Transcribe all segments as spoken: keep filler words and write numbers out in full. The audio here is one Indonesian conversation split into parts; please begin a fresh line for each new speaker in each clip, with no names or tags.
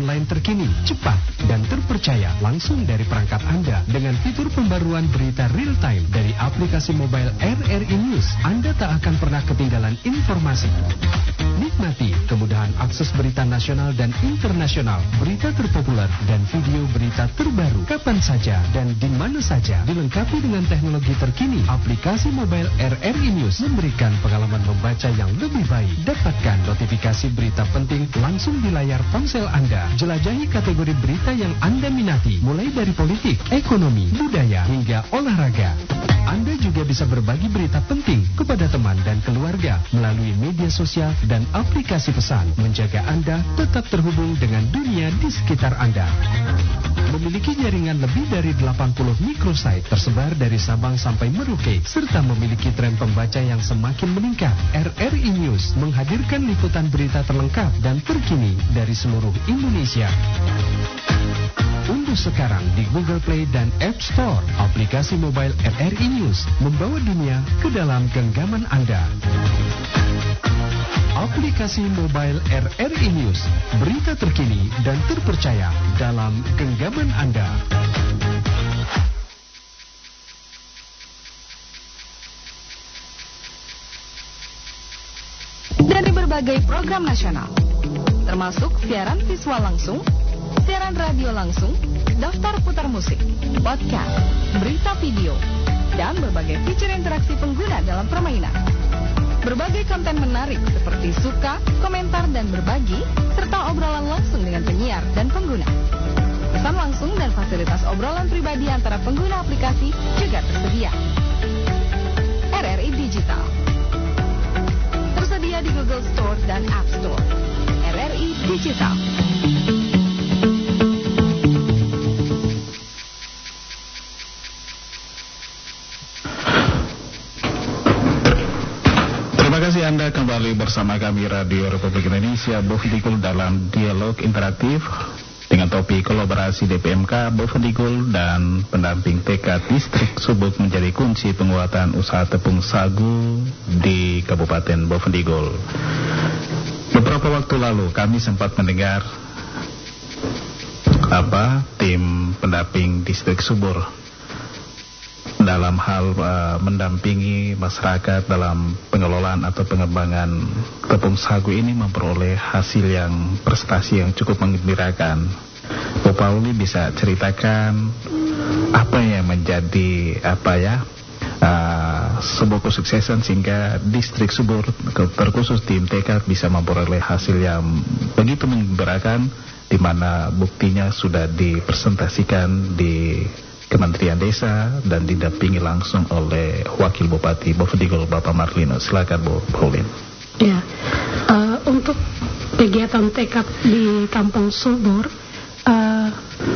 online terkini, cepat, dan terpercaya langsung dari perangkat Anda dengan fitur pembaruan berita real time dari aplikasi mobile R R I News. Anda tak akan pernah ketinggalan informasi. Nikmati kemudahan akses berita nasional dan internasional, berita terpopuler, dan video berita terbaru kapan saja dan di mana saja. Dilengkapi dengan teknologi terkini, aplikasi mobile R R I News memberikan pengalaman membaca yang lebih baik. Dapatkan notifikasi berita penting langsung di layar ponsel Anda. Jelajahi kategori berita yang Anda minati, mulai dari politik, ekonomi, budaya, hingga olahraga. Anda juga bisa berbagi berita penting kepada teman dan keluarga melalui media sosial dan aplikasi pesan, menjaga Anda tetap terhubung dengan dunia di sekitar Anda. Memiliki jaringan lebih dari delapan puluh mikrosite tersebar dari Sabang sampai Merauke, serta memiliki tren pembaca yang semakin meningkat. R R I News menghadirkan liputan berita terlengkap dan terkini dari seluruh Indonesia. Unduh sekarang di Google Play dan App Store aplikasi mobile R R I News, membawa dunia ke dalam genggaman Anda. Aplikasi mobile R R I News, berita terkini dan terpercaya dalam genggaman Anda.
Dari berbagai program nasional, termasuk siaran visual langsung, siaran radio langsung, daftar putar musik, podcast, berita video, dan berbagai fitur interaksi pengguna dalam permainan. Berbagai konten menarik seperti suka, komentar, dan berbagi, serta obrolan langsung dengan penyiar dan pengguna. Pesan langsung dan fasilitas obrolan pribadi antara pengguna aplikasi juga tersedia. R R I Digital tersedia di Google Store dan App Store. R R I Digital.
Terima kasih Anda kembali bersama kami Radio Republik Indonesia Bofendikul dalam dialog interaktif dengan topik kolaborasi D P M K, Bofendikul dan pendamping T K Distrik Subuk menjadi kunci penguatan usaha tepung sagu di Kabupaten Bofendikul. Beberapa waktu lalu kami sempat mendengar apa tim pendamping Distrik Subur dalam hal uh, mendampingi masyarakat dalam pengelolaan atau pengembangan tepung sagu ini memperoleh hasil yang prestasi yang cukup menggembirakan. Bu Pauli bisa ceritakan apa yang menjadi apa ya uh, sebuah kesuksesan sehingga Distrik Subur terkhusus tim T K bisa memperoleh hasil yang begitu menggembirakan, di mana buktinya sudah dipresentasikan di Kementerian Desa dan didampingi langsung oleh Wakil Bupati Bofendikul Bapak Marlino. Silakan Bu Paulin.
Ya, uh, untuk kegiatan tekad di Kampung Subur, uh,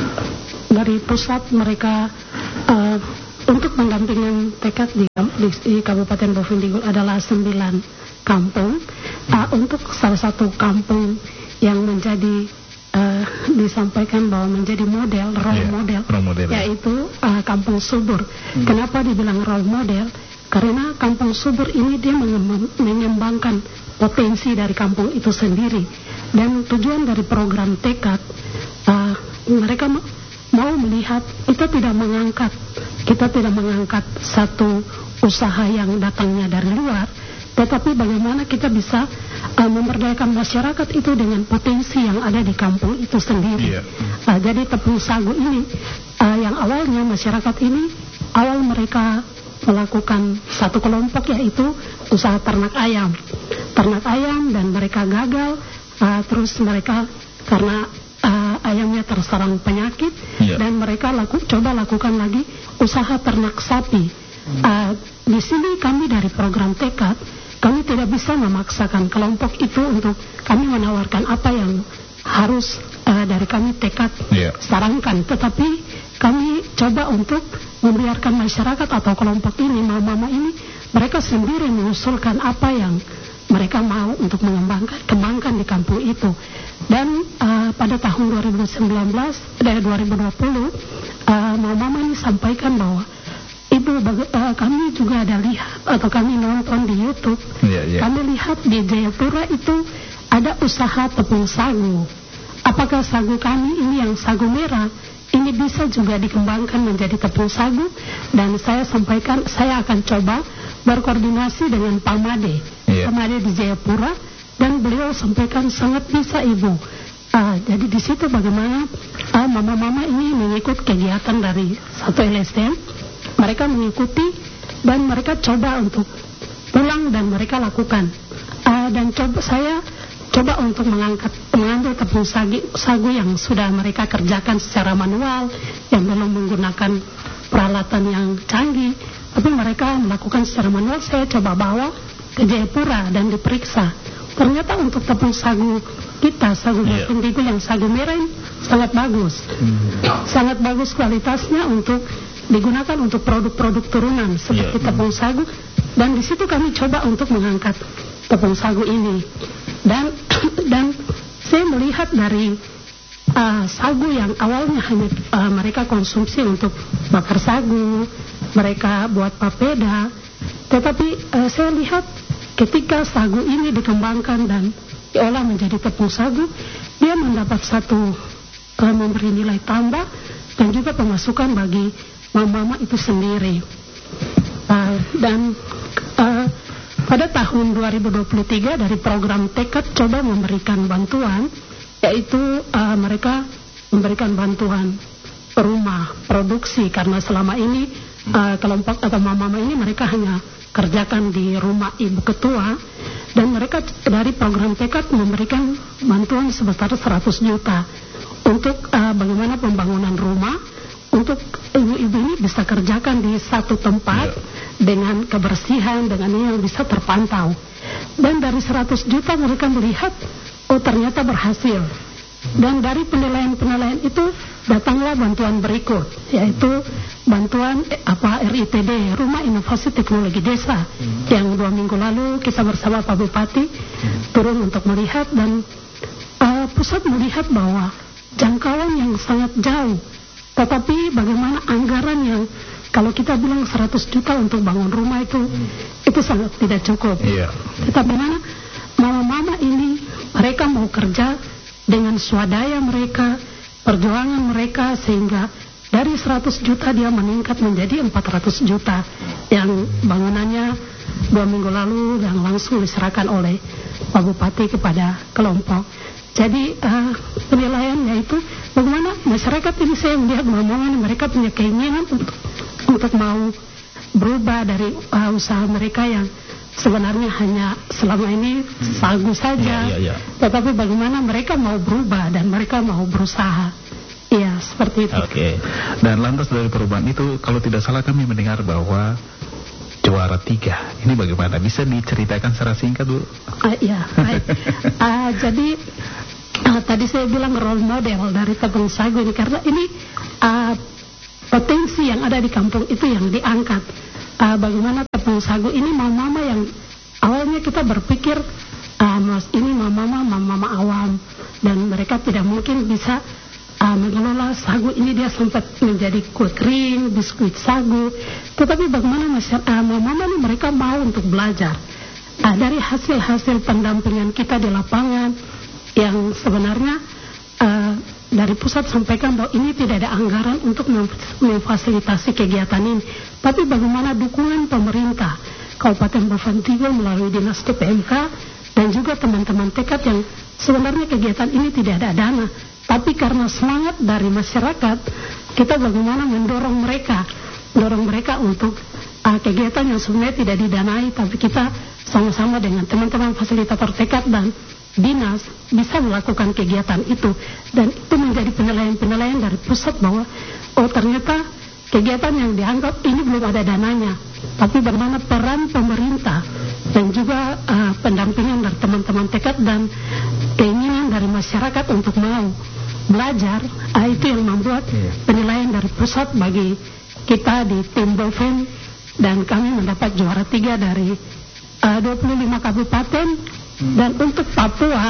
dari pusat mereka uh, untuk pendampingan tekad di, di, di Kabupaten Bofendikul adalah sembilan kampung. Uh, untuk salah satu kampung yang menjadi Uh, disampaikan bahwa menjadi model, role yeah, model, role model yaitu uh, Kampung Subur. Hmm. Kenapa dibilang role model? Karena Kampung Subur ini dia mengembangkan potensi dari kampung itu sendiri. Dan tujuan dari program tekad, uh, mereka mau melihat kita tidak mengangkat, kita tidak mengangkat satu usaha yang datangnya dari luar, tetapi bagaimana kita bisa uh, memberdayakan masyarakat itu dengan potensi yang ada di kampung itu sendiri. Yeah. Uh, jadi tepung sagu ini uh, yang awalnya masyarakat ini awal mereka melakukan satu kelompok yaitu usaha ternak ayam, ternak ayam dan mereka gagal. Uh, terus mereka karena uh, ayamnya terserang penyakit, yeah, dan mereka laku, coba lakukan lagi usaha ternak sapi. Uh, di sini kami dari program tekad, kami tidak bisa memaksakan kelompok itu untuk kami menawarkan apa yang harus uh, dari kami tekad yeah. sarankan, tetapi kami coba untuk membiarkan masyarakat atau kelompok ini, mama-mama ini, mereka sendiri mengusulkan apa yang mereka mau untuk mengembangkan kembangkan di kampung itu. Dan uh, pada tahun dua ribu sembilan belas dari dua ribu dua puluh uh, mama-mama ini sampaikan bahwa Ibu, baga- uh, kami juga ada lihat atau kami nonton di YouTube, yeah, yeah. kami lihat di Jayapura itu ada usaha tepung sagu. apakah sagu kami ini yang sagu merah ini bisa juga dikembangkan menjadi tepung sagu, dan saya sampaikan saya akan coba berkoordinasi dengan Pak Made, yeah. Pak Made di Jayapura, dan beliau sampaikan sangat bisa Ibu. Uh, jadi di situ bagaimana uh, mama-mama ini mengikut kegiatan dari satu L S M, mereka mengikuti dan mereka coba untuk pulang dan mereka lakukan. Uh, dan coba saya coba untuk mengangkat mengambil tepung sagu, sagu yang sudah mereka kerjakan secara manual, yang belum menggunakan peralatan yang canggih, tapi mereka melakukan secara manual. Saya coba bawa ke Jayapura dan diperiksa. Ternyata untuk tepung sagu kita, sagu yeah. indigo yang sagu merah ini sangat bagus, mm. sangat bagus kualitasnya untuk digunakan untuk produk-produk turunan seperti yeah. tepung sagu. Dan di situ kami coba untuk mengangkat tepung sagu ini, dan dan saya melihat dari uh, sagu yang awalnya hanya uh, mereka konsumsi untuk bakar sagu, mereka buat papeda, tetapi uh, saya lihat ketika sagu ini dikembangkan dan diolah menjadi tepung sagu, dia mendapat satu uh, memberi nilai tambah dan juga pemasukan bagi mama-mama itu sendiri. Uh, dan uh, pada tahun dua ribu dua puluh tiga dari program Tekad coba memberikan bantuan, yaitu uh, mereka memberikan bantuan rumah produksi, karena selama ini uh, kelompok atau mama-mama ini mereka hanya kerjakan di rumah ibu ketua, dan mereka dari program Tekad memberikan bantuan sebesar seratus juta untuk uh, bagaimana pembangunan rumah untuk ibu-ibu ini bisa kerjakan di satu tempat yeah. dengan kebersihan, dengan yang bisa terpantau. Dan dari seratus juta mereka melihat, oh ternyata berhasil. Dan dari penilaian-penilaian itu datanglah bantuan berikut, yaitu bantuan eh, apa R I T D, Rumah Inovasi Teknologi Desa, hmm. yang dua minggu lalu kita bersama Pak Bupati hmm. turun untuk melihat, dan uh, pusat melihat bahwa jangkauan yang sangat jauh. Tetapi bagaimana anggaran yang kalau kita bilang seratus juta untuk bangun rumah itu hmm. itu sangat tidak cukup. Yeah. Tetapi mana mama-mama ini mereka mau kerja dengan swadaya mereka, perjuangan mereka, sehingga dari seratus juta dia meningkat menjadi empat ratus juta yang bangunannya dua minggu lalu yang langsung diserahkan oleh Pak Bupati kepada kelompok. Jadi uh, penilaiannya itu bagaimana masyarakat ini, saya melihat mama-mama mereka punya keinginan untuk untuk mau berubah dari uh, usaha mereka yang sebenarnya hanya selama ini sagu saja, ya, ya, ya. Tetapi bagaimana mereka mau berubah dan mereka mau berusaha. Iya, seperti itu.
Oke. Okay. Dan lantas dari perubahan itu, kalau tidak salah kami mendengar bahwa juara tiga. Ini bagaimana? Bisa diceritakan secara singkat, Bu?
Uh, ya, baik. uh, jadi uh, tadi saya bilang role model dari tepung sagu ini, karena ini uh, potensi yang ada di kampung itu yang diangkat. Uh, bagaimana tepung sagu ini mama-mama yang awalnya kita berpikir uh, mas ini mama-mama mama-mama awam dan mereka tidak mungkin bisa uh, mengelola sagu ini, dia sempat menjadi kue kering, biskuit sagu. Tetapi bagaimana masyarakat uh, mama-mama ini mereka mau untuk belajar uh, dari hasil-hasil pendampingan kita di lapangan yang sebenarnya uh, dari pusat sampaikan bahwa ini tidak ada anggaran untuk memfasilitasi kegiatan ini, tapi bagaimana dukungan pemerintah Kabupaten Bovendigul melalui Dinas K P M K dan juga teman-teman Tekad yang sebenarnya kegiatan ini tidak ada dana, tapi karena semangat dari masyarakat kita bagaimana mendorong mereka mendorong mereka untuk uh, kegiatan yang sebenarnya tidak didanai, tapi kita sama-sama dengan teman-teman fasilitator Tekad dan Dinas bisa melakukan kegiatan itu, dan itu menjadi penilaian-penilaian dari pusat bahwa oh ternyata kegiatan yang dianggap ini belum ada dananya, tapi bagaimana peran pemerintah dan juga uh, pendampingan dari teman-teman Tekad dan keinginan dari masyarakat untuk mau belajar, uh, itu yang membuat penilaian dari pusat bagi kita di tim Boven, dan kami mendapat juara tiga dari uh, dua puluh lima kabupaten. Dan untuk Papua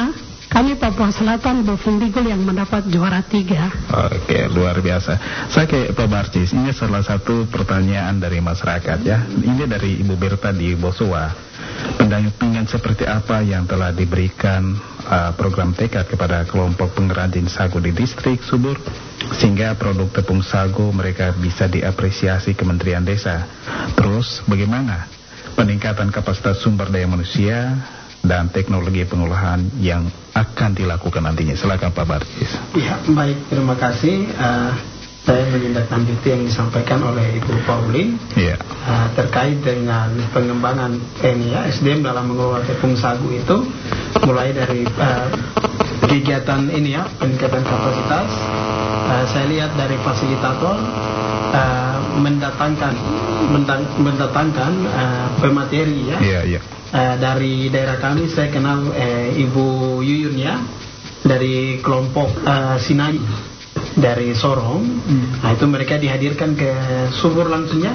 kami Papua Selatan Bovendigul yang mendapat juara tiga.
Oke, luar biasa. Saya ke Pak Barcis, ini salah satu pertanyaan dari masyarakat ya. Ini dari Ibu Berta di Bosua. Pendampingan seperti apa yang telah diberikan uh, program tekad kepada kelompok pengrajin sagu di distrik Subur sehingga produk tepung sagu mereka bisa diapresiasi Kementerian Desa. Terus bagaimana peningkatan kapasitas sumber daya manusia dan teknologi pengolahan yang akan dilakukan nantinya? Silakan Pak Barcis.
Ya, baik, terima kasih. Uh, saya menindaklanjuti yang disampaikan oleh Ibu Pauline
yeah.
uh, terkait dengan pengembangan ini ya, S D M dalam mengelola tepung sagu itu, mulai dari uh, kegiatan ini ya, peningkatan kapasitas. Uh, saya lihat dari fasilitator uh, mendatangkan mendatangkan uh, pemateri ya.
Yeah, yeah.
Uh, dari daerah kami saya kenal uh, Ibu Yuyun ya, dari kelompok uh, Sinai dari Sorong. hmm. Nah itu mereka dihadirkan ke Subur langsungnya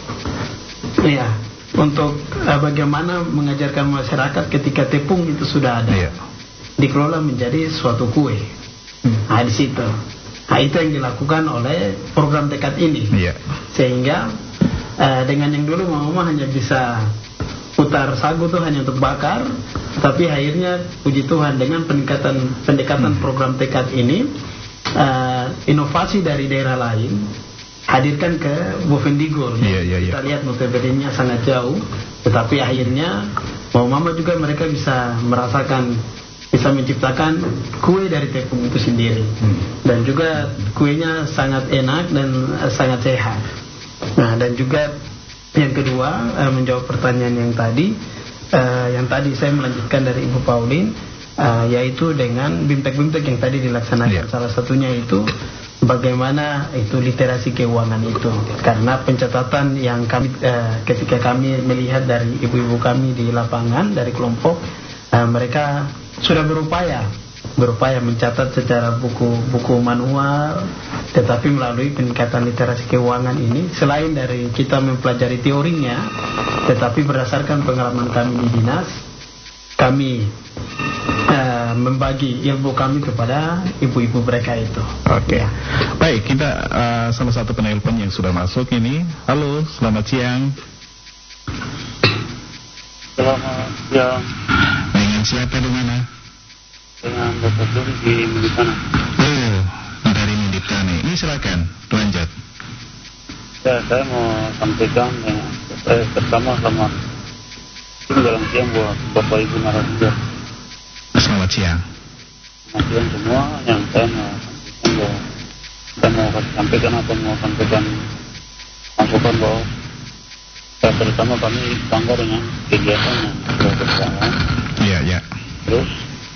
ya, untuk uh, bagaimana mengajarkan masyarakat ketika tepung itu sudah ada, yeah. dikelola menjadi suatu kue. hmm. Nah di situ, nah itu yang dilakukan oleh program tekad ini. yeah. Sehingga uh, dengan yang dulu mama hanya bisa putar sagu tuh hanya untuk bakar, tapi akhirnya puji Tuhan dengan peningkatan pendekatan hmm. program tekad ini, uh, inovasi dari daerah lain hadirkan ke Bovendigul.
yeah, yeah, yeah.
Kita lihat notabene-nya sangat jauh, tetapi akhirnya mau mama juga mereka bisa merasakan, bisa menciptakan kue dari tepung itu sendiri. hmm. Dan juga kuenya sangat enak dan uh, sangat sehat. Nah dan juga yang kedua, uh, menjawab pertanyaan yang tadi, uh, yang tadi saya melanjutkan dari Ibu Pauline, uh, yaitu dengan bimtek-bimtek yang tadi dilaksanakan. yeah. Salah satunya itu bagaimana itu literasi keuangan itu, karena pencatatan yang kami uh, ketika kami melihat dari ibu-ibu kami di lapangan dari kelompok, uh, mereka sudah berupaya berupaya mencatat secara buku-buku manual, tetapi melalui peningkatan literasi keuangan ini, selain dari kita mempelajari teorinya, tetapi berdasarkan pengalaman kami di dinas, kami uh, membagi ilmu kami kepada ibu-ibu mereka itu.
Oke, okay. Baik, kita uh, salah satu penelpon yang sudah masuk ini. Halo, selamat siang.
Selamat siang.
Dengan siapa di mana?
Dengan Bapak Duri di Mindiptana.
Oh, dari Mindiptana. Ini silakan, lanjut.
Ya, saya mau sampaikan ya, saya pertama selamat dalam siang buat Bapak Ibu narasumber.
Selamat siang.
Selamat siang semua. Yang saya mau sampaikan bahwa saya mau sampaikan atau mau sampaikan masukan bahwa ya, terutama kami bangga dengan kegiatan yang sudah berjalan.
Iya, iya.
Terus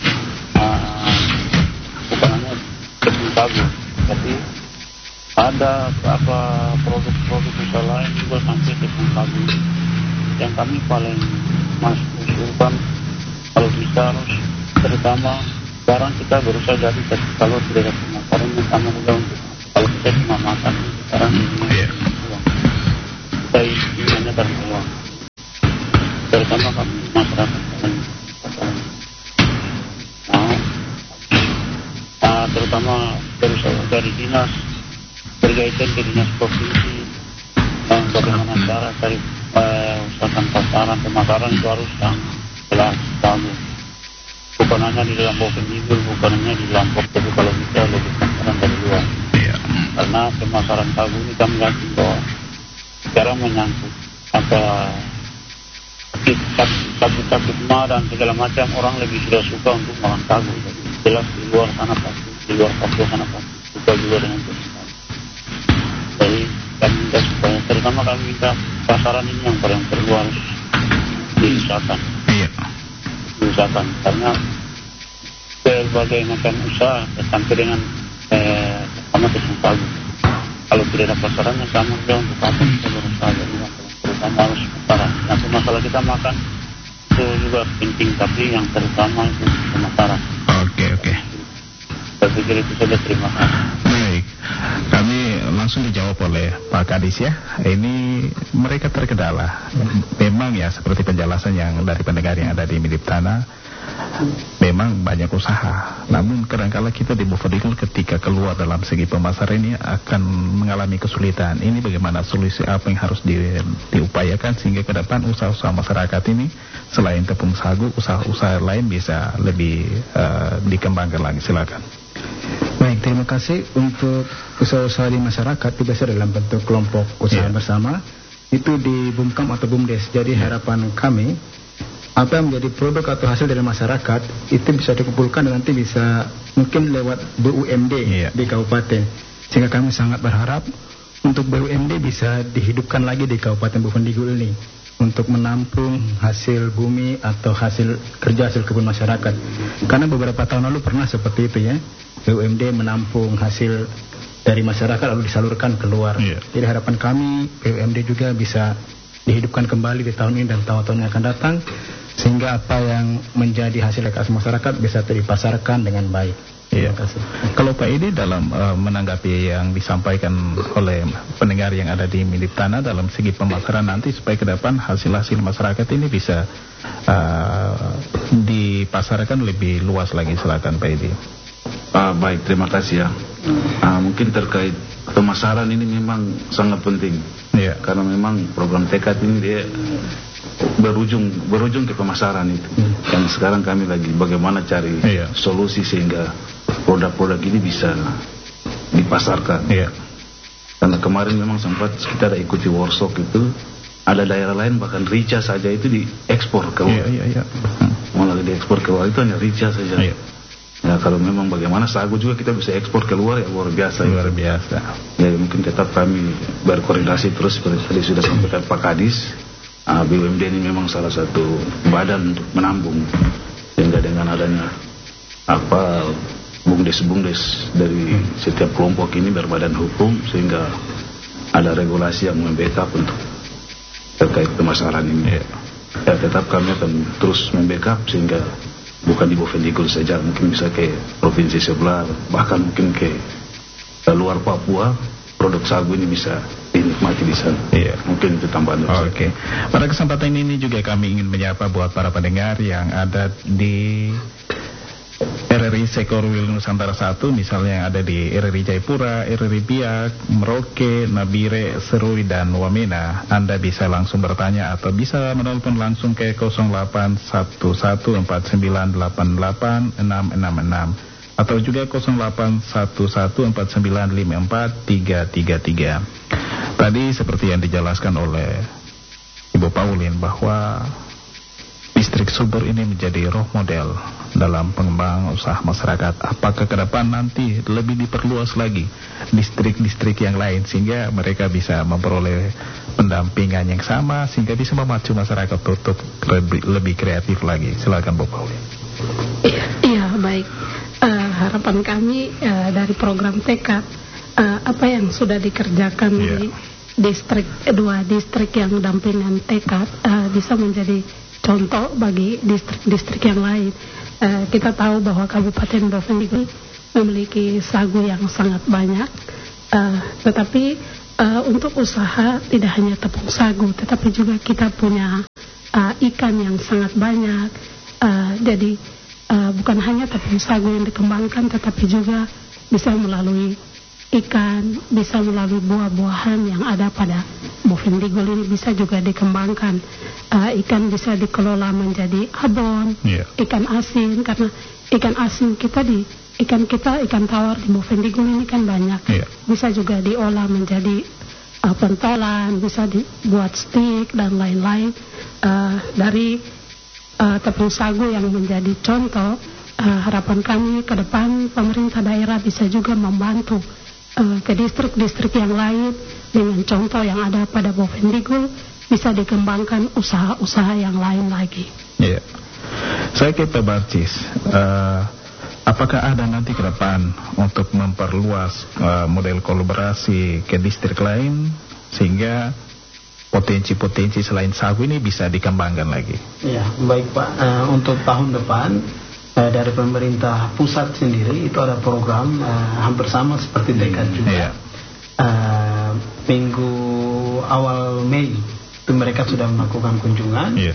bukan hanya tepung sagu, tapi ada beberapa produk-produk usaha lain juga sampai tepung sagu. Yang kami paling masuk usulkan kalau bisa harus terutama sekarang kita berusaha jadi kalau tidak ada pemasaran utama juga untuk kalau kita cuma makan sekarang ini uang. Kita ini hanya karena uang. Terutama kami masyarakat dan terutama berusaha dari dinas berkaitan ke dinas provinsi dan bagaimana cara cari uh, usahakan pasaran pemasaran itu harus yang jelas tahu, bukan hanya di dalam Bovendigul, bukan hanya di dalam Bovendigul, kalau bisa lebih pasaran dari luar. yeah. Karena pemasaran sagu ini kami yakin bahwa sekarang menyangkut apa sakit-sakit mah dan segala macam, orang lebih sudah suka untuk makan sagu. Jadi jelas di luar sana pasti, di luar Papua sana pasti suka juga dengan itu. Jadi kami minta supaya terutama kami minta pasaran ini yang paling perlu harus diusahakan.
Iya.
Diusahakan karena berbagai macam usaha sampai dengan eh, sama tepung sagu. Kalau tidak ada pasarannya sama juga untuk apa kita berusaha, jadi terutama harus pasaran. Nanti masalah kita makan itu juga penting, tapi yang terutama itu pemasaran.
Oke, oke.
Saya pikir itu saja, terima kasih.
Baik, kami langsung dijawab oleh Pak Kadis ya. Ini mereka terkendala. Memang ya seperti penjelasan yang dari pendengar yang ada di Mindiptana, memang banyak usaha. Namun kadang-kala kita di Buffer Eagle ketika keluar dalam segi pemasaran ini akan mengalami kesulitan. Ini bagaimana solusi apa yang harus di, diupayakan sehingga ke depan usaha-usaha masyarakat ini selain tepung sagu, usaha-usaha lain bisa lebih uh, dikembangkan lagi. Silakan.
Baik, terima kasih. Untuk usaha-usaha di masyarakat itu biasa dalam bentuk kelompok usaha yeah. bersama, itu di Bumkam atau Bumdes. Jadi yeah. harapan kami, apa yang menjadi produk atau hasil dari masyarakat itu bisa dikumpulkan dan nanti bisa mungkin lewat B U M D yeah. di kabupaten. Sehingga kami sangat berharap untuk B U M D bisa dihidupkan lagi di Kabupaten Boven Digul ini untuk menampung hasil bumi atau hasil kerja hasil kebun masyarakat. Karena beberapa tahun lalu pernah seperti itu ya, B U M D menampung hasil dari masyarakat lalu disalurkan keluar. Yeah. Jadi harapan kami B U M D juga bisa dihidupkan kembali di tahun ini dan tahun-tahun yang akan datang, sehingga apa yang menjadi hasil hasil masyarakat bisa dipasarkan dengan baik.
Iya. Kalau Pak Edi dalam uh, menanggapi yang disampaikan oleh pendengar yang ada di Milip Tanah dalam segi pemasaran nanti supaya ke depan hasil-hasil masyarakat ini bisa uh, dipasarkan lebih luas lagi, silakan Pak Edi.
Uh, baik, terima kasih ya. Uh, mungkin terkait pemasaran ini memang sangat penting.
Iya.
Karena memang program tekad ini dia berujung berujung ke pemasaran itu. Hmm. Yang sekarang kami lagi bagaimana cari iya. solusi sehingga produk-produk ini bisa dipasarkan.
Iya.
Karena kemarin memang sempat kita ada ikuti workshop itu, ada daerah lain bahkan rica saja itu diekspor keluar.
Iya, iya, iya.
Malah diekspor keluar itu hanya rica saja.
Iya.
Ya kalau memang bagaimana sagu juga kita bisa ekspor keluar ya luar biasa.
Luar biasa.
Ya mungkin tetap kami berkoordinasi terus seperti tadi sudah sampaikan Pak Kadis. Uh, B U M D ini memang salah satu badan untuk menampung, sehingga dengan adanya apa bumdes-bumdes dari setiap kelompok ini berbadan hukum, sehingga ada regulasi yang membackup untuk terkait pemasaran ini. Yeah. Ya tetap kami akan terus membackup sehingga bukan di Boven Digul saja, mungkin bisa ke provinsi sebelah, bahkan mungkin ke, ke luar Papua, produk sagu ini bisa dinikmati di sana.
Iya.
Mungkin itu tambahan.
Oke. Okay. Pada kesempatan ini juga kami ingin menyapa buat para pendengar yang ada di R R I Sekorwil Nusantara satu, misalnya yang ada di R R I Jayapura, R R I Biak, Merauke, Nabire, Serui, dan Wamena. Anda bisa langsung bertanya atau bisa menelpon langsung ke nol delapan satu satu empat sembilan delapan delapan enam enam enam atau juga nol delapan satu satu empat sembilan lima empat tiga tiga tiga. Tadi seperti yang dijelaskan oleh Ibu Pauline bahwa distrik Subur ini menjadi roh model dalam pengembangan usaha masyarakat. Apakah ke depan nanti lebih diperluas lagi distrik-distrik yang lain sehingga mereka bisa memperoleh pendampingan yang sama sehingga bisa memacu masyarakat untuk lebih, lebih kreatif lagi. Silakan Bu Pauline.
Iya, iya baik. Uh, harapan kami uh, dari program tekad uh, apa yang sudah dikerjakan yeah. di distrik dua distrik yang dampingan tekad uh, bisa menjadi contoh bagi distrik-distrik yang lain. Uh, kita tahu bahwa Kabupaten Boven Digul memiliki sagu yang sangat banyak, uh, tetapi uh, untuk usaha tidak hanya tepung sagu, tetapi juga kita punya uh, ikan yang sangat banyak. Uh, jadi uh, bukan hanya tepung sagu yang dikembangkan, tetapi juga bisa melalui ikan, bisa melalui buah-buahan yang ada pada Boven Digul ini bisa juga dikembangkan. Uh, ikan bisa dikelola menjadi abon, yeah. ikan asin, karena ikan asin kita di ikan kita ikan tawar di Boven Digul ini kan banyak, yeah. bisa juga diolah menjadi uh, pentolan, bisa dibuat stik dan lain-lain. Uh, dari uh, tepung sagu yang menjadi contoh, uh, harapan kami ke depan pemerintah daerah bisa juga membantu uh, ke distrik-distrik yang lain dengan contoh yang ada pada Boven Digul, bisa dikembangkan usaha-usaha yang lain lagi.
Iya. Saya ke Pak Barcis, uh, apakah ada nanti ke depan untuk memperluas uh, model kolaborasi ke distrik lain sehingga potensi-potensi selain sagu ini bisa dikembangkan lagi?
Ya, baik Pak. Uh, untuk tahun depan uh, dari pemerintah pusat sendiri itu ada program uh, hampir sama seperti tekad juga.
Iya.
Uh, minggu awal Mei itu mereka sudah melakukan kunjungan, yeah.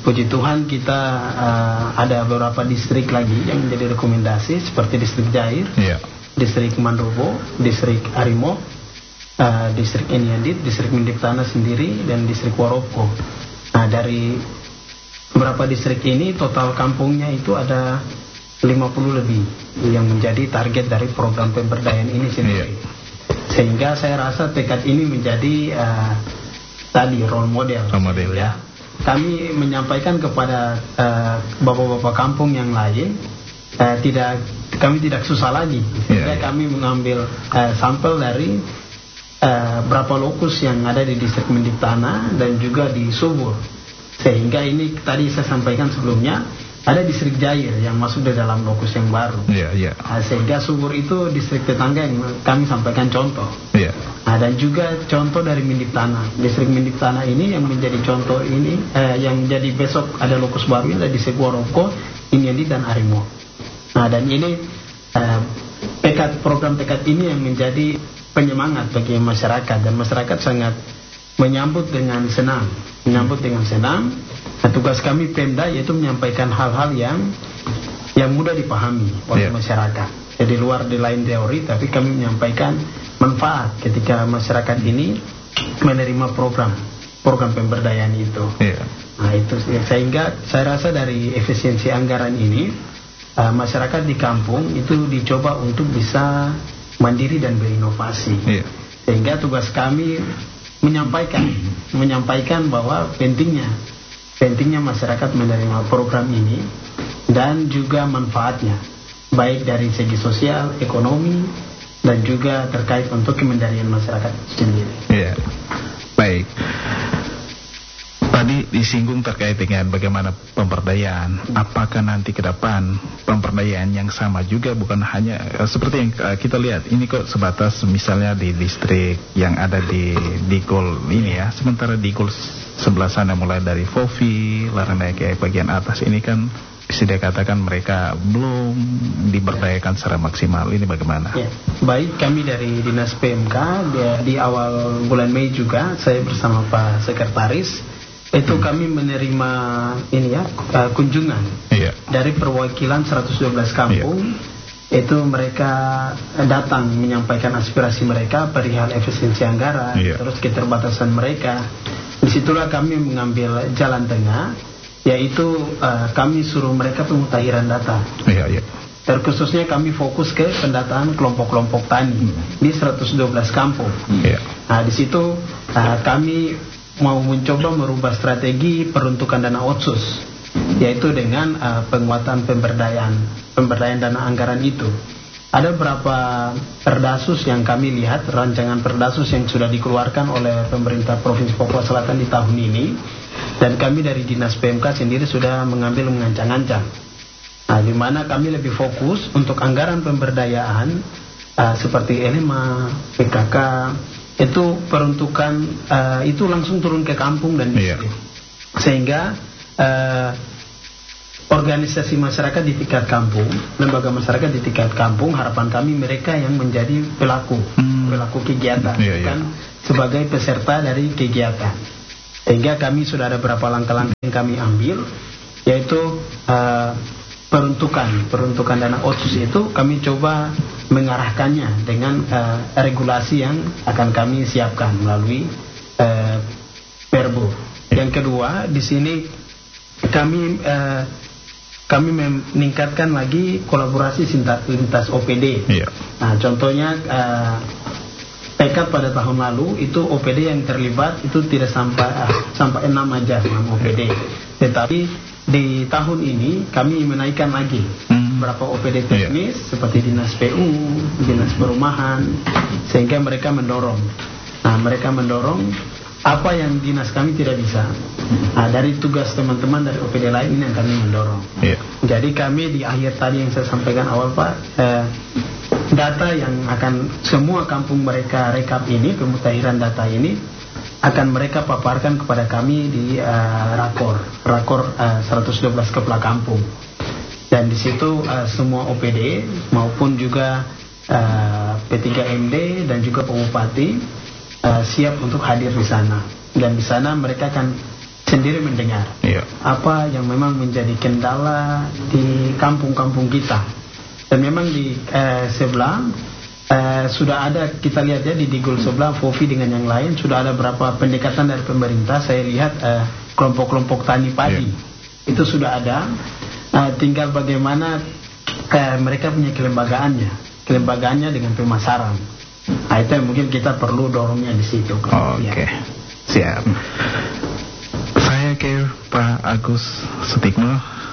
puji Tuhan kita uh, ada beberapa distrik lagi yang menjadi rekomendasi seperti distrik Jair,
yeah.
distrik Mandobo, distrik Arimo, uh, distrik Eniandit, distrik Mindiptana sendiri, dan distrik Waroko. Nah, dari beberapa distrik ini total kampungnya itu ada lima puluh lebih yang menjadi target dari program pemberdayaan ini sendiri. Yeah. Sehingga saya rasa tekad ini menjadi uh, tadi role model.
Role model ya.
Kami menyampaikan kepada uh, bapak-bapak kampung yang lain, uh, tidak kami tidak susah lagi. Sehingga yeah, yeah. kami mengambil uh, sampel dari uh, berapa lokus yang ada di distrik Mindiptana dan juga di Subur. Sehingga ini tadi saya sampaikan sebelumnya, ada distrik Jair yang masuk di dalam lokus yang baru.
Yeah, yeah.
Nah, sehingga Subur itu distrik tetangga yang kami sampaikan contoh.
Yeah.
Nah, dan juga contoh dari Mindiptana. Distrik Mindiptana ini yang menjadi contoh ini, eh, yang jadi besok ada lokus baru ada di Waroko, Iniandi dan Arimo. Nah, dan ini eh, tekad program tekad ini yang menjadi penyemangat bagi masyarakat, dan masyarakat sangat menyambut dengan senang, menyambut dengan senang. Nah, tugas kami Pemda yaitu menyampaikan hal-hal yang yang mudah dipahami oleh yeah. masyarakat. Jadi luar di lain teori, tapi kami menyampaikan manfaat ketika masyarakat ini menerima program program pemberdayaan itu. Yeah. Nah, itu sehingga saya rasa dari efisiensi anggaran ini uh, masyarakat di kampung itu dicoba untuk bisa mandiri dan berinovasi. Yeah. Sehingga tugas kami menyampaikan menyampaikan bahwa pentingnya pentingnya masyarakat menerima program ini dan juga manfaatnya, baik dari segi sosial, ekonomi, dan juga terkait untuk kemandirian masyarakat sendiri.
Iya, baik. Tadi disinggung terkait dengan bagaimana pemberdayaan. Apakah nanti ke depan pemberdayaan yang sama juga, bukan hanya uh, seperti yang uh, kita lihat ini kok sebatas misalnya di distrik yang ada di di Gol ini ya, sementara di Gol sebelah sana mulai dari Fofi, Laranaik ke bagian atas ini kan bisa dikatakan mereka belum diberdayakan secara maksimal. Ini bagaimana?
Ya, baik, kami dari Dinas P M K di, di awal bulan Mei juga saya bersama Pak Sekretaris itu hmm. kami menerima ini ya uh, kunjungan yeah. dari perwakilan seratus dua belas kampung. Yeah. Itu mereka datang menyampaikan aspirasi mereka perihal efisiensi anggaran, yeah. terus keterbatasan mereka. Disitulah kami mengambil jalan tengah, yaitu uh, kami suruh mereka pemutahiran data.
Yeah, yeah.
Terkhususnya kami fokus ke pendataan kelompok-kelompok tani hmm. di seratus dua belas kampung.
Yeah.
Nah, di situ uh, kami mau mencoba merubah strategi peruntukan dana otsus, yaitu dengan uh, penguatan pemberdayaan pemberdayaan dana anggaran itu. Ada beberapa perdasus yang kami lihat, rancangan perdasus yang sudah dikeluarkan oleh pemerintah Provinsi Papua Selatan di tahun ini, dan kami dari Dinas P M K sendiri sudah mengambil mengancang-ancang. Nah, di mana kami lebih fokus untuk anggaran pemberdayaan uh, seperti L M A, P K K, itu peruntukan uh, itu langsung turun ke kampung dan distrik. Yeah. Sehingga uh, organisasi masyarakat di tingkat kampung, lembaga masyarakat di tingkat kampung, harapan kami mereka yang menjadi pelaku hmm. pelaku kegiatan, yeah, bukan yeah. sebagai peserta dari kegiatan. Sehingga kami sudah ada beberapa langkah-langkah yang kami ambil, yaitu uh, peruntukan peruntukan dana otsus itu kami coba mengarahkannya dengan uh, regulasi yang akan kami siapkan melalui uh, Perbu. Yang kedua, di sini kami uh, kami meningkatkan lagi kolaborasi lintas O P D.
Yeah.
Nah, contohnya uh, tekad pada tahun lalu itu O P D yang terlibat itu tidak sampai uh, sampai enam aja enam O P D. Tetapi di tahun ini kami menaikkan lagi hmm. beberapa O P D teknis yeah. seperti Dinas P U, Dinas Perumahan, sehingga mereka mendorong. Nah, mereka mendorong apa yang dinas kami tidak bisa. Nah, dari tugas teman-teman dari O P D lain ini yang kami mendorong. Yeah. Jadi kami di akhir tadi yang saya sampaikan awal Pak, eh, data yang akan semua kampung mereka rekap ini, pemutahiran data ini akan mereka paparkan kepada kami di uh, rakor, rakor uh, seratus dua belas kepala kampung. Dan di situ uh, semua O P D maupun juga uh, P tiga M D dan juga Bupati uh, siap untuk hadir di sana. Dan di sana mereka akan sendiri mendengar
Iya.
apa yang memang menjadi kendala di kampung-kampung kita. Dan memang di eh, sebelah eh, sudah ada, kita lihat ya di Digul sebelah Fofi dengan yang lain sudah ada beberapa pendekatan dari pemerintah. Saya lihat eh, kelompok-kelompok tani padi yeah. itu sudah ada. eh, tinggal bagaimana eh, mereka punya kelembagaannya, kelembagaannya dengan pemasaran. Nah, itu yang mungkin kita perlu dorongnya di situ.
Oh, Oke, okay. Siap. Saya ke Pak Agus Sutikno.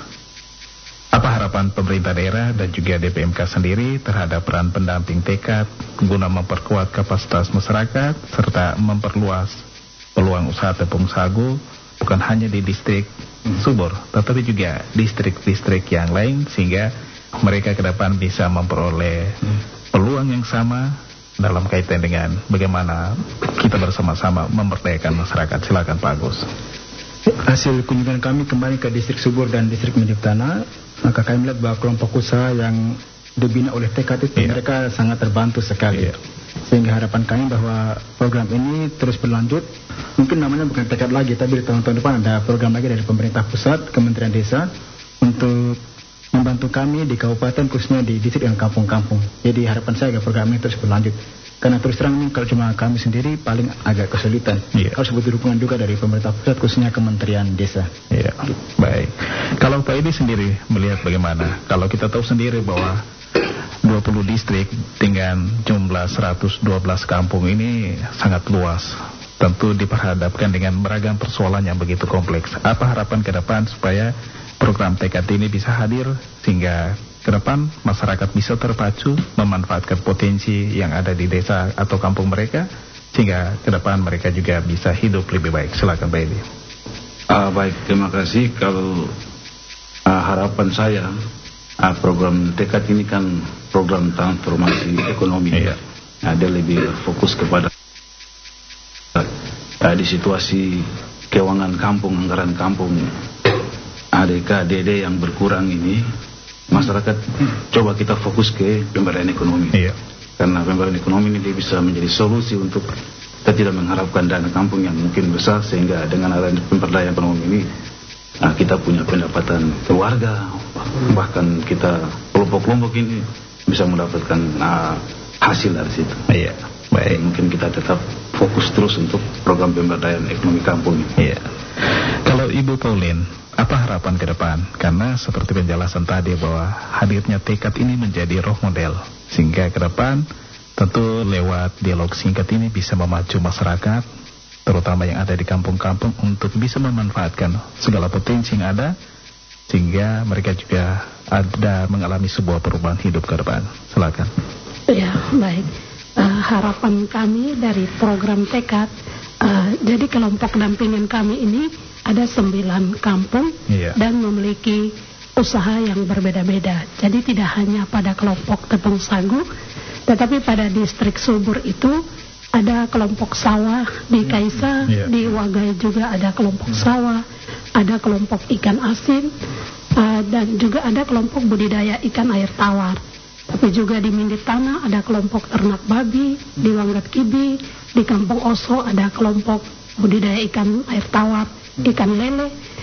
Apa harapan pemerintah daerah dan juga D P M K sendiri terhadap peran pendamping tekad guna memperkuat kapasitas masyarakat serta memperluas peluang usaha tepung sagu bukan hanya di distrik Subur, tetapi juga distrik-distrik yang lain sehingga mereka ke depan bisa memperoleh peluang yang sama dalam kaitan dengan bagaimana kita bersama-sama memberdayakan masyarakat. Silakan Pak Agus.
Hasil kunjungan kami kembali ke distrik Subur dan distrik Mediptana, maka kami melihat bahwa kelompok usaha yang dibina oleh tekad itu yeah. mereka sangat terbantu sekali. Yeah. Sehingga harapan kami bahwa program ini terus berlanjut. Mungkin namanya bukan tekad lagi, tapi di tahun-tahun depan ada program lagi dari pemerintah pusat, Kementerian Desa untuk membantu kami di kabupaten khususnya di distrik dan kampung-kampung. Jadi harapan saya agar program ini terus berlanjut. Karena terus terang ini kalau cuma kami sendiri paling agak kesulitan. Yeah. Harus butuh dukungan juga dari pemerintah pusat khususnya Kementerian Desa.
Iya. Yeah. Baik. Kalau Pak Edi sendiri melihat bagaimana? Kalau kita tahu sendiri bahwa dua puluh distrik dengan jumlah seratus dua belas kampung ini sangat luas. Tentu diperhadapkan dengan beragam persoalan yang begitu kompleks. Apa harapan ke depan supaya program tekad ini bisa hadir sehingga ke depan masyarakat bisa terpacu memanfaatkan potensi yang ada di desa atau kampung mereka sehingga ke depan mereka juga bisa hidup lebih baik. Silakan Pak Edi.
Uh, baik, terima kasih. Kalau uh, harapan saya uh, program tekad ini kan program transformasi ekonomi.
Iya.
Uh, dia lebih fokus kepada uh, di situasi keuangan kampung, anggaran kampung A D K D D yang berkurang ini, masyarakat coba kita fokus ke pemberdayaan ekonomi.
Iya.
Karena pemberdayaan ekonomi ini dia bisa menjadi solusi untuk kita tidak mengharapkan dana kampung yang mungkin besar, sehingga dengan adanya pemberdayaan ekonomi ini nah, kita punya pendapatan keluarga, bahkan kita kelompok-kelompok ini bisa mendapatkan nah, hasil dari situ.
Iya. Baik.
Mungkin kita tetap fokus terus untuk program pemberdayaan ekonomi kampung ini.
Iya. Kalau Ibu Pauline, apa harapan ke depan? Karena seperti penjelasan tadi bahwa hadirnya tekad ini menjadi roh model, sehingga ke depan tentu lewat dialog singkat ini bisa memacu masyarakat, terutama yang ada di kampung-kampung untuk bisa memanfaatkan segala potensi yang ada, sehingga mereka juga ada mengalami sebuah perubahan hidup ke depan. Silakan.
Ya, baik. Uh, harapan kami dari program tekad, uh, jadi kelompok dampingan kami ini ada sembilan kampung
yeah.
dan memiliki usaha yang berbeda-beda. Jadi tidak hanya pada kelompok tepung sagu, tetapi pada distrik Subur itu ada kelompok sawah di Kaisa, yeah. di Wagai juga ada kelompok yeah. sawah, ada kelompok ikan asin, uh, dan juga ada kelompok budidaya ikan air tawar. Tapi juga di Minditana ada kelompok ternak babi, di Wanggat Kibi, di Kampung Oso ada kelompok budidaya ikan air tawar, ikan lele.